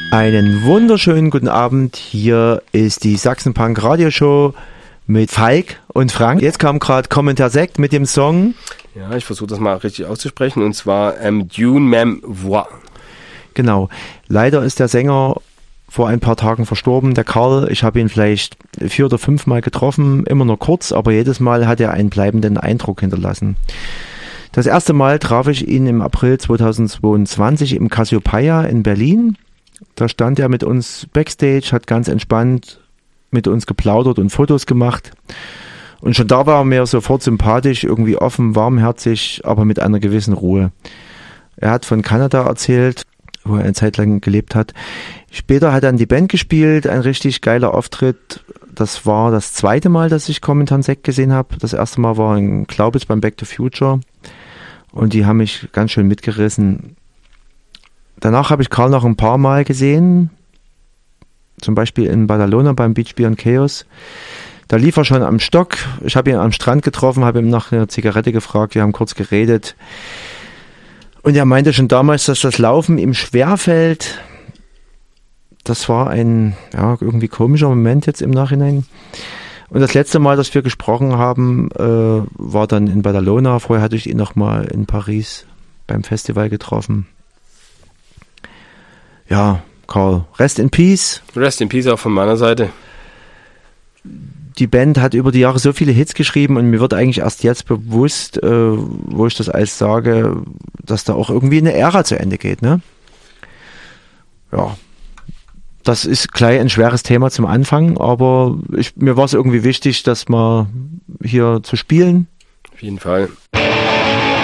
Einen wunderschönen guten Abend. Hier ist die Sachsen-Punk Radioshow mit Falk und Frank. Jetzt kam gerade Kommentar Sekt mit dem Song. Ja, ich versuche das mal richtig auszusprechen, und zwar Dune Mem Voix. Genau. Leider ist der Sänger vor ein paar Tagen verstorben, der Karl. Ich habe ihn vielleicht 4 oder 5 Mal getroffen, immer nur kurz, aber jedes Mal hat er einen bleibenden Eindruck hinterlassen. Das erste Mal traf ich ihn im April 2022 im Cassiopeia in Berlin. Da stand er mit uns Backstage, hat ganz entspannt mit uns geplaudert und Fotos gemacht. Und schon da war er mir sofort sympathisch, irgendwie offen, warmherzig, aber mit einer gewissen Ruhe. Er hat von Kanada erzählt, wo er eine Zeit lang gelebt hat. Später hat er in die Band gespielt, ein richtig geiler Auftritt. Das war das zweite Mal, dass ich Kommentar Sekt gesehen habe. Das erste Mal war in Glaubitz beim Back to Future. Und die haben mich ganz schön mitgerissen. Danach habe ich Karl noch ein paar Mal gesehen, zum Beispiel in Badalona beim Beach Beer and Chaos. Da lief er schon am Stock. Ich habe ihn am Strand getroffen, habe ihm nach einer Zigarette gefragt, wir haben kurz geredet. Und er meinte schon damals, dass das Laufen ihm schwerfällt. Das war ein irgendwie komischer Moment jetzt im Nachhinein. Und das letzte Mal, dass wir gesprochen haben, war dann in Badalona. Vorher hatte ich ihn noch mal in Paris beim Festival getroffen. Ja, Karl, rest in peace. Rest in peace auch von meiner Seite. Die Band hat über die Jahre so viele Hits geschrieben und mir wird eigentlich erst jetzt bewusst, wo ich das alles sage, dass da auch irgendwie eine Ära zu Ende geht, ne? Ja, das ist gleich ein schweres Thema zum Anfang, aber mir war es irgendwie wichtig, das mal hier zu spielen. Auf jeden Fall.